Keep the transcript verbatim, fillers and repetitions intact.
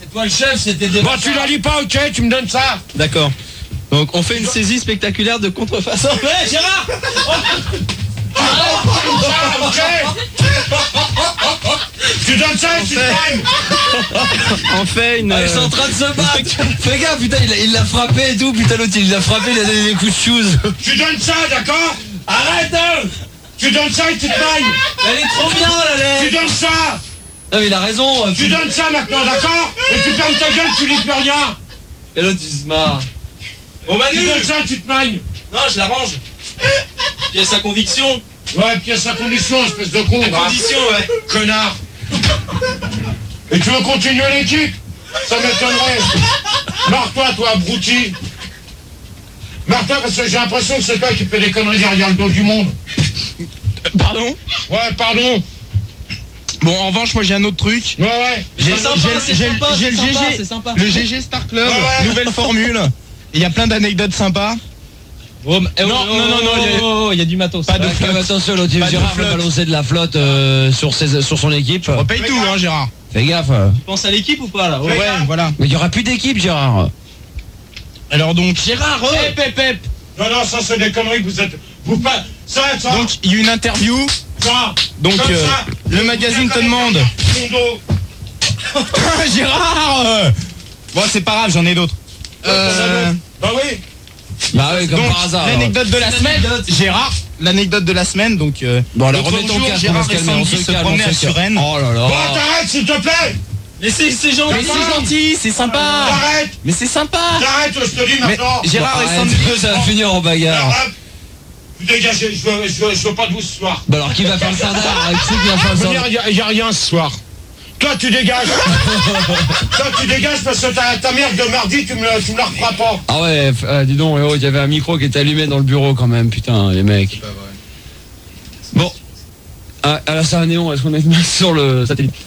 Toi le chef, c'était des... Bon, tu la lis pas, ok, tu me donnes ça. D'accord. Donc on fait une saisie spectaculaire de contrefaçon. Ouais, Gérard. Ok. Tu donnes ça et tu te payes. On fait une... Ah, ils sont en train de se battre. Fais gaffe, putain, il a- il l'a frappé et tout. Putain, l'autre, il l'a frappé, il a donné des coups de shoes. Tu donnes ça, d'accord? Arrête, hein. Tu donnes ça et tu te payes. Elle est trop bien, la Tu lettre. donnes ça. Non, mais il a raison. euh, Tu donnes ça maintenant, d'accord? Et tu fermes ta gueule, tu lis plus rien. Et l'autre, il se marre. Bon, Tu Manu. donnes ça, tu te payes. Non, je l'arrange. Pièce à conviction. Ouais, pièce à condition, espèce de con. va. Condition, ouais. Connard. Et tu veux continuer l'équipe? Ça m'étonnerait. Marre-toi, toi, abruti. Marre-toi, parce que j'ai l'impression que c'est toi qui fais des conneries derrière le dos du monde. Pardon? Ouais, pardon. Bon, en revanche, moi j'ai un autre truc. Ouais, ouais. J'ai C'est sympa, j'ai- c'est j'ai- sympa, j'ai c'est le sympa, G G, c'est sympa. le G G Star Club, Ouais, ouais. nouvelle formule. Il y a plein d'anecdotes sympas. Oh, mais- eh, Non, oh, non, non, non, oh, il y a- oh, oh, il y a du matos. Pas de Ouais, flotte. attention, l'autre, Pas de Gérard va flotte. balancer de la flotte euh, sur, ses, sur son équipe. On paye tout, hein, Gérard. Fais gaffe. Tu penses à l'équipe ou pas là? Ouais, voilà. Mais il y aura plus d'équipe, Gérard. Alors donc, Gérard, oh Hep, hep, hep. Non, non, ça c'est des conneries, vous êtes... Vous pas... Ça, ça, donc il y a eu une interview. ça. Donc comme euh, ça. le magazine te demande. Ton dos. Gérard euh, Bon, c'est pas grave, j'en ai d'autres. Euh, Bah oui. Bah oui, comme donc par hasard. l'anecdote de la semaine, Gérard. L'anecdote de la semaine, donc. Euh, Bon, alors l'autre remets ton jour, casque, on Gérard va se et calmer, on Sandy se se calme, promenaient on à se calme. Suresnes. Oh là là. Bon, t'arrêtes, s'il te plaît. Mais c'est c'est gentil. Mais c'est gentil, c'est sympa. T'arrêtes. Mais c'est sympa. T'arrêtes, je te dis Mais maintenant. Gérard et Arrête, Sandy. ça va finir en bagarre. Alors, hop. Vous dégagez, je veux, je veux, je veux pas de vous ce soir. Bah alors qui va faire le sardar? Qui c'est qui va faire le sardar? Il y, a rien ce soir. Toi, tu dégages. Toi, tu dégages parce que ta, ta merde de mardi, tu me, la- tu me la referas pas. Ah ouais, f- euh, dis donc, oh, il y avait un micro qui était allumé dans le bureau quand même, putain, les mecs. Bon. Ah, alors c'est un néon, est-ce qu'on a une main sur le satellite?